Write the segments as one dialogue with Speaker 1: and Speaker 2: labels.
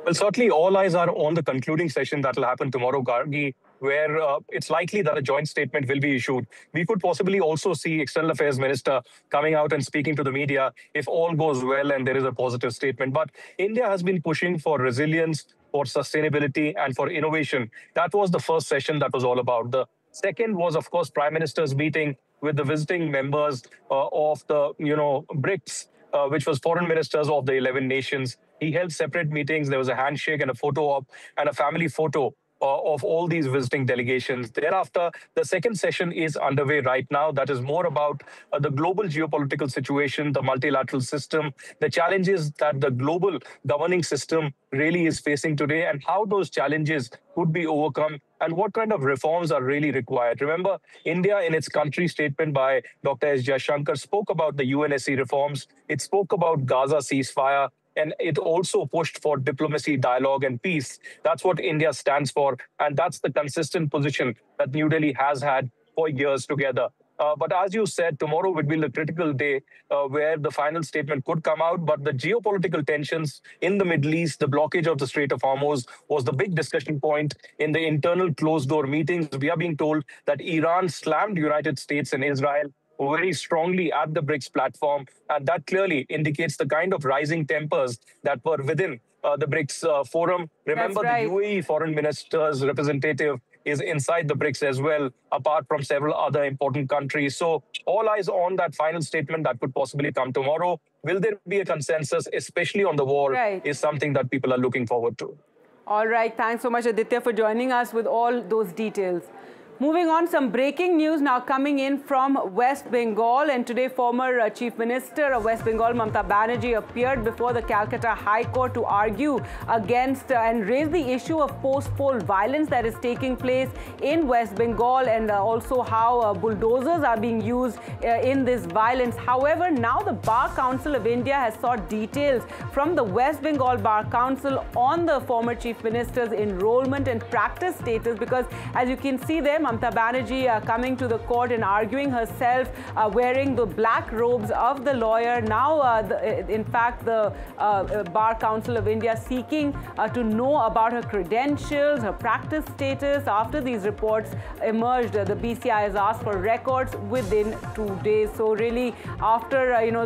Speaker 1: Well, certainly all eyes are on the concluding session that will happen tomorrow, Gargi, where it's likely that a joint statement will be issued. We could possibly also see External Affairs Minister coming out and speaking to the media if all goes well and there is a positive statement. But India has been pushing for resilience, for sustainability, and for innovation. That was the first session that was all about. The second was, of course, Prime Minister's meeting with the visiting members of the, BRICS, which was foreign ministers of the 11 nations. He held separate meetings. There was a handshake and a photo op and a family photo of all these visiting delegations. Thereafter, the second session is underway right now. That is more about the global geopolitical situation, the multilateral system, the challenges that the global governing system really is facing today, and how those challenges could be overcome, and what kind of reforms are really required. Remember, India, in its country statement by Dr. S. Jaishankar, spoke about the UNSC reforms. It spoke about Gaza ceasefire, and it also pushed for diplomacy, dialogue, and peace. That's what India stands for, and that's the consistent position that New Delhi has had for years together. But as you said, tomorrow would be the critical day where the final statement could come out. But the geopolitical tensions in the Middle East, the blockage of the Strait of Hormuz was the big discussion point in the internal closed-door meetings. We are being told that Iran slammed United States and Israel very strongly at the BRICS platform. And that clearly indicates the kind of rising tempers that were within the BRICS forum. Remember, the UAE foreign minister's representative is inside the BRICS as well, apart from several other important countries. So all eyes on that final statement that could possibly come tomorrow. Will there be a consensus, especially on the war, is something that people are looking forward to.
Speaker 2: All right. Thanks so much, Aditya, for joining us with all those details. Moving on, some breaking news now coming in from West Bengal. And today, former Chief Minister of West Bengal, Mamata Banerjee, appeared before the Calcutta High Court to argue against and raise the issue of post-poll violence that is taking place in West Bengal, and also how bulldozers are being used in this violence. However, now the Bar Council of India has sought details from the West Bengal Bar Council on the former Chief Minister's enrollment and practice status, because as you can see there, Mamata Banerjee coming to the court and arguing herself, wearing the black robes of the lawyer. Now, in fact, the Bar Council of India seeking to know about her credentials, her practice status. After these reports emerged, the BCI has asked for records within 2 days. So really, after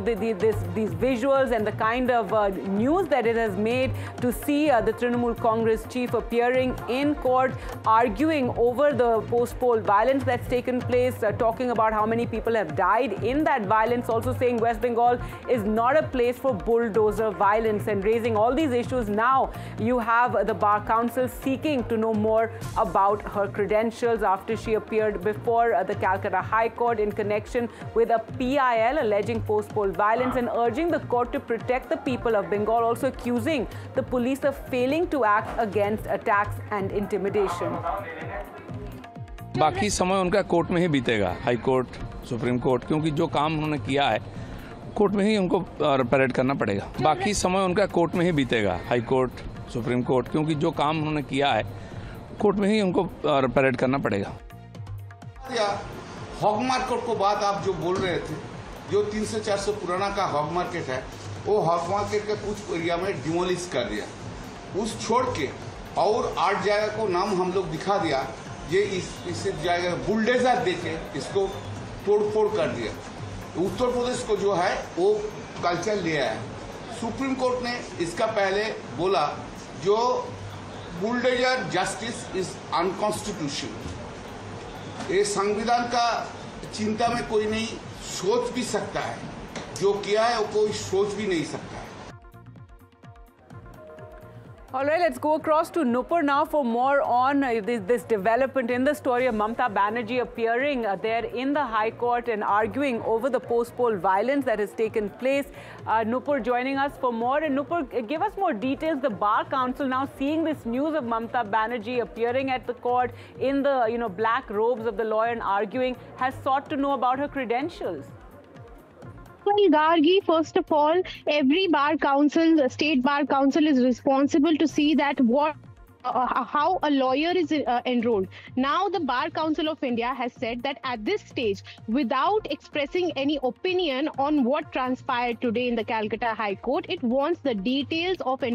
Speaker 2: these visuals and the kind of news that it has made to see the Trinamool Congress chief appearing in court, arguing over the post-poll violence that's taken place, talking about how many people have died in that violence, also saying West Bengal is not a place for bulldozer violence, and raising all these issues. Now you have the Bar Council seeking to know more about her credentials after she appeared before the Calcutta High Court in connection with a PIL alleging post-poll violence, and urging the court to protect the people of Bengal, also accusing the police of failing to act against attacks and intimidation.
Speaker 3: बाकी समय उनका court में ही बीतेगा, high court, supreme court, क्योंकि जो काम उन्होंने किया है कोर्ट में ही उनको परेड करना पड़ेगा. बाकी समय उनका कोर्ट में ही बीतेगा, हाई कोर्ट, सुप्रीम कोर्ट, क्योंकि जो काम उन्होंने किया है कोर्ट में ही उनको परेड करना पड़ेगा.
Speaker 4: हॉग मार्केट को बात आप जो बोल रहे थे, जो 300-400 पुराना का हॉग मार्केट है, वो हॉग मार्केट के कुछ एरिया में डिमोलिश कर दिया. उस छोड़ के और 8 जगह को नाम हम लोग दिखा दिया. ये इस जगह बुलडोजर देके इसको तोड़-फोड़ कर दिया. उत्तर प्रदेश को जो है वो कल्चर ले आया. सुप्रीम कोर्ट ने इसका पहले बोला जो बुलडोजर जस्टिस इज अनकॉन्स्टिट्यूशनल. ये संविधान का चिंता में कोई नहीं सोच भी सकता है. जो किया है वो कोई सोच भी नहीं सकता है.
Speaker 2: All right, let's go across to Nupur now for more on this development in the story of Mamata Banerjee appearing there in the High Court and arguing over the post-poll violence that has taken place. Nupur joining us for more. And Nupur, give us more details. The Bar Council now seeing this news of Mamata Banerjee appearing at the court in the black robes of the lawyer and arguing, has sought to know about her credentials.
Speaker 5: Well, Gargi, first of all, every bar council, state bar council is responsible to see that how a lawyer is enrolled. Now, the Bar Council of India has said that at this stage, without expressing any opinion on what transpired today in the Calcutta High Court, it wants the details of